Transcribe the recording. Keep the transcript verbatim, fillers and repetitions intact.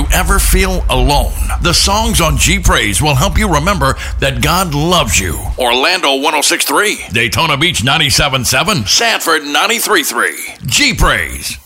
ever feel alone, the songs on G Praise will help you remember that God loves you. Orlando one oh six point three, Daytona Beach ninety-seven point seven, Sanford ninety-three point three. G Praise.